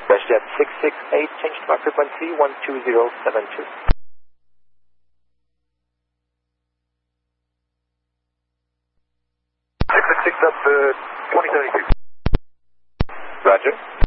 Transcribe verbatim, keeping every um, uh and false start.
WestJet six six eight, change to my frequency one two zero seven two. six six six up uh, twenty thirty-two. Roger.